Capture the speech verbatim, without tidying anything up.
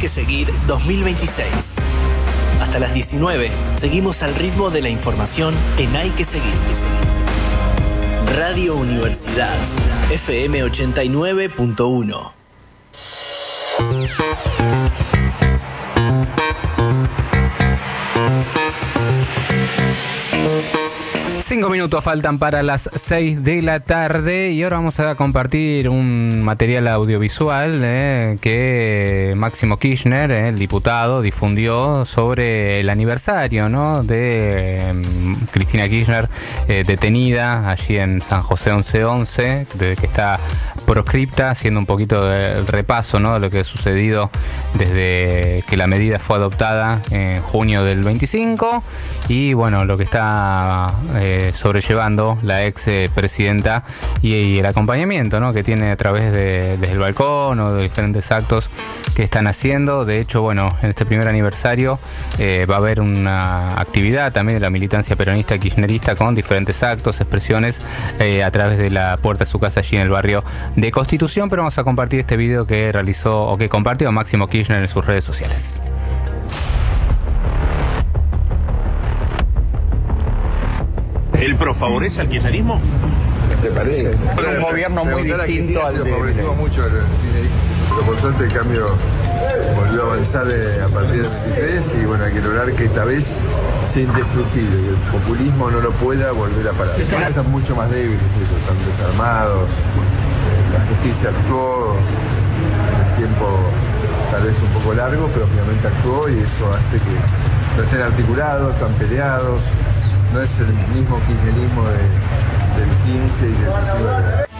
que seguir dos mil veintiséis. Hasta las diecinueve, seguimos al ritmo de la información en Hay que seguir. Radio Universidad, F M ochenta y nueve punto uno. Cinco minutos faltan para las seis de la tarde y ahora vamos a compartir un material audiovisual eh, que Máximo Kirchner, eh, el diputado, difundió sobre el aniversario, ¿no?, de eh, Cristina Kirchner, eh, detenida allí en San José once once, desde que está proscripta, haciendo un poquito del repaso, ¿no?, de lo que ha sucedido desde que la medida fue adoptada en junio del veinticinco y bueno, lo que está eh, sobrellevando la ex eh, presidenta y, y el acompañamiento, ¿no?, que tiene a través de desde el balcón o de diferentes actos que están haciendo. De hecho, bueno, en este primer aniversario eh, va a haber una actividad también de la militancia peronista kirchnerista con diferentes actos, expresiones eh, a través de la puerta de su casa allí en el barrio de Constitución, pero vamos a compartir este video que realizó o que compartió Máximo Kirchner en sus redes sociales. ¿El PRO favorece al kirchnerismo? ¿Te parece? Era un gobierno muy distinto al de... Favorecimos mucho el kirchnerismo, pero por suerte el cambio volvió a avanzar eh, a partir del veintitrés y bueno, hay que lograr que esta vez sea indestructible, que el populismo no lo pueda volver a parar. Están mucho más débiles, eso, están desarmados, eh, la justicia actuó, el tiempo tal vez un poco largo, pero finalmente actuó y eso hace que no estén articulados, están peleados. No es el mismo kirchnerismo de, del quince y del diecinueve.